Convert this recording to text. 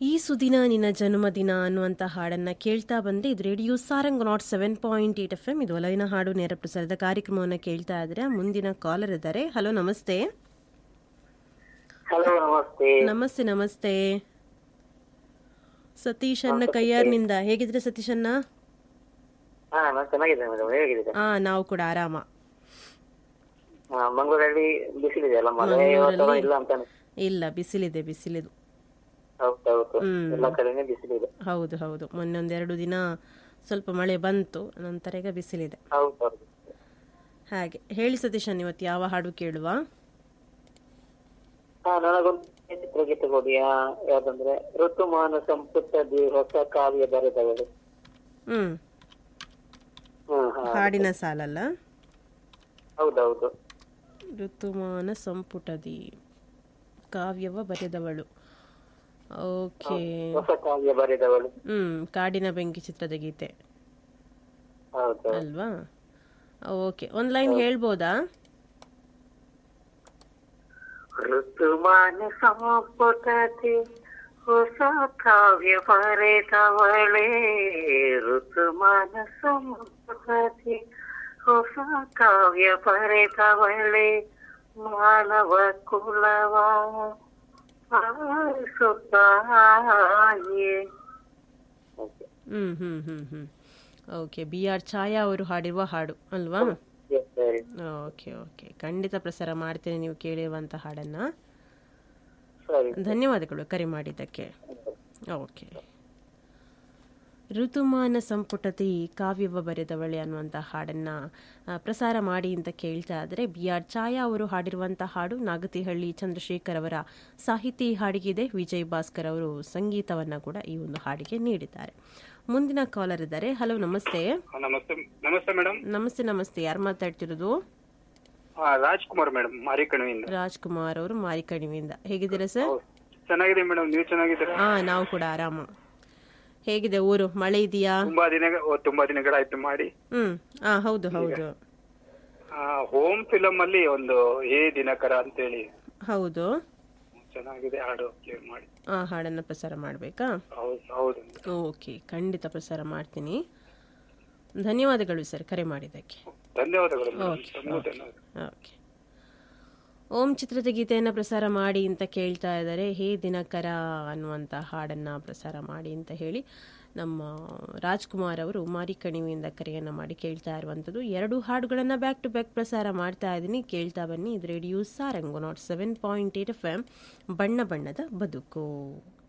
ಈ ಸುದಿನ ನಿನ್ನ ಜನ್ಮದಿನ ಅನ್ನುವಂಥ ಹಾಡನ್ನು ಕೇಳ್ತಾ ಬಂದೆ. ಇದು ರೇಡಿಯೋ ಸಾರಂಗ್ 7.8 FM. ಇದು ಒಲವಿನ ಹಾಡು ನೇರ ಪ್ರಸಾರದ ಕಾರ್ಯಕ್ರಮವನ್ನು ಕೇಳ್ತಾ ಇದ್ರೆ ಮುಂದಿನ ಕಾಲರ್ ಇದ್ದಾರೆ. ಹಲೋ, ನಮಸ್ತೆ. ಹಲೋ, ನಮಸ್ತೆ. ನಮಸ್ತೆ ನಮಸ್ತೆ. ಸತೀಶ್ ಅನ್ನ ಕೈಯಾರ್ನಿಂದ. ಹೇಗಿದ್ರೆ ಸತೀಶ್ ಅನ್ನ? ಚೆನ್ನಾಗಿದೆ ಮೇಡಮ್, ಹೇಗಿದ್ದೀರಾ? ನಾವು ಕೂಡ ಆರಾಮ. ಮಂಗಳೂರಲ್ಲಿ ಬಿಸಿಲಿದೆ ಅಲ್ಲ, ಮಳೆ ಇಲ್ಲ ಅಂತ? ಇಲ್ಲ, ಬಿಸಿಲಿದೆ. ಎಲ್ಲ ಕಡೆನೇ ಬಿಸಿಲಿದೆ. ಹೌದು ಹೌದು. ಮೊನ್ನೆ 1-2 ದಿನ ಸ್ವಲ್ಪ ಮಳೆ ಬಂತು, ನಂತರ ಈಗ ಬಿಸಿಲಿದೆ. ಹಾಗೆ ಹೇಳಿ ಸತೀಶನ್, ಇವತ್ತು ಯಾವ ಹಾಡು ಕೇಳುವ? ನನಗೊಂದು ಚಿತ್ರಗೀತೆ ಕೊಡಿ. ಯಾವ್ದಂದ್ರೆ ಋತುಮಾನ ಸಂಪುಟದಿ ಹೊಸ ಕಾವ್ಯ ಬರೆದವಳು. ಹಾಡಿನ ಸಾಲಲ್ಲ? ಹೌದೌದು. ಋತುಮಾನ ಸಂಪುಟದಿ ಕಾವ್ಯವ ಬರೆದವಳು. ಓಕೆ. ಹೊಸ ಕಾವ್ಯ ಬರೆದವಳು. ಕಾಡಿನ ಬೆಂಕಿ ಚಿತ್ರದ ಗೀತೆ ಅಲ್ವಾ? ಓಕೆ, ಒಂದ್ ಲೈನ್ ಹೇಳ್ಬೋದಾ? ಋತುಮಾನ ಸಂಪುಟದಿ ಹೊಸ ಕಾವ್ಯ ಬರೆದವಳೇ, ಋತುಮಾನ ಸಂಪುಟದಿ ಹೊಸ ಕಾವ್ಯ ಬರೆದವಳೇ, ಮಾನವ ಕುಲವ ಓಕೆ. BR ಛಾಯಾ ಅವರು ಹಾಡಿರುವ ಹಾಡು ಅಲ್ವಾ? ಓಕೆ ಓಕೆ, ಖಂಡಿತ ಪ್ರಸಾರ ಮಾಡ್ತೇನೆ ನೀವು ಕೇಳಿರುವಂತ ಹಾಡನ್ನ. ಧನ್ಯವಾದಗಳು ಕರೆ ಮಾಡಿದ್ದಕ್ಕೆ. ಓಕೆ. ಋತುಮಾನ ಸಂಪುಟದಿ ಕಾವ್ಯವ ಬರೆದವಳೆ ಅನ್ನುವಂಥ ಹಾಡನ್ನು ಪ್ರಸಾರ ಮಾಡಿ ಅಂತ ಕೇಳ್ತಾ ಇದ್ರೆ, BR ಛಾಯಾ ಅವರು ಹಾಡಿರುವಂಥ ಹಾಡು. ನಾಗತಿಹಳ್ಳಿ ಚಂದ್ರಶೇಖರ್ ಅವರ ಸಾಹಿತಿ ಹಾಡಿಗಿದೆ. ವಿಜಯ್ ಭಾಸ್ಕರ್ ಅವರು ಸಂಗೀತವನ್ನ ಕೂಡ ಈ ಒಂದು ಹಾಡಿಗೆ ನೀಡಿದ್ದಾರೆ. ಮುಂದಿನ ಕಾಲರ್ ಇದ್ದಾರೆ. ಹಲೋ, ನಮಸ್ತೆ. ನಮಸ್ತೆ ಮೇಡಮ್. ನಮಸ್ತೆ ನಮಸ್ತೆ. ಯಾರು ಮಾತಾಡ್ತಿರೋದು? ರಾಜ್ಕುಮಾರ್ ಮೇಡಮ್, ಮಾರಿಕಣಿವೆಯಿಂದ. ರಾಜ್ಕುಮಾರ್ ಅವರು ಮಾರಿಕಣಿವೆಯಿಂದ. ಹೇಗಿದ್ದೀರಾ ಸರ್? ಚೆನ್ನಾಗಿದೆ ಮೇಡಮ್, ನೀವು ಚೆನ್ನಾಗಿದ್ದೀರಾ? ನಾವು ಕೂಡ ಆರಾಮ. ಹೇಗಿದೆ ಊರು? ಮಳೆ ಇದೆಯಾ? ತುಂಬಾ ದಿನಗಳಾಯ್ತು ಮಾಡಿ. ಹೌದು ಹೌದು. ಹೋಮ್ ಫಿಲಂ ಅಲ್ಲಿ ಒಂದು ಹೇ ದಿನಕರ ಅಂತೇಳಿ. ಹೌದು, ಚೆನ್ನಾಗಿದೆ ಹಾಡು, ಪ್ಲೇ ಮಾಡಿ. ಹಾಡನ್ನ ಪ್ರಸಾರ ಮಾಡ್ಬೇಕಾ? ಹೌದು. ಓಕೆ, ಖಂಡಿತ ಪ್ರಸಾರ ಮಾಡ್ತೀನಿ. ಧನ್ಯವಾದಗಳು ಸರ್ ಕರೆ ಮಾಡಿದ್ದಕ್ಕೆ. ಧನ್ಯವಾದಗಳು. ಓಕೆ. ಓಂ ಚಿತ್ರದ ಗೀತೆಯನ್ನು ಪ್ರಸಾರ ಮಾಡಿ ಅಂತ ಕೇಳ್ತಾ ಇದ್ದಾರೆ. ಹೇ ದಿನಕರ ಅನ್ನುವಂಥ ಹಾಡನ್ನು ಪ್ರಸಾರ ಮಾಡಿ ಅಂತ ಹೇಳಿ ನಮ್ಮ ರಾಜ್ಕುಮಾರ್ ಅವರು ಮಾರಿಕಣಿವೆಯಿಂದ ಕರೆಯನ್ನು ಮಾಡಿ ಕೇಳ್ತಾ ಇರುವಂಥದ್ದು. 2 ಹಾಡುಗಳನ್ನು ಬ್ಯಾಕ್ ಟು ಬ್ಯಾಕ್ ಪ್ರಸಾರ ಮಾಡ್ತಾ ಇದ್ದೀನಿ, ಕೇಳ್ತಾ ಬನ್ನಿ. ಇದು ರೇಡಿಯೋ ಸಾರಂಗ್ 7.8 FM. ಬಣ್ಣ ಬಣ್ಣದ ಬದುಕು.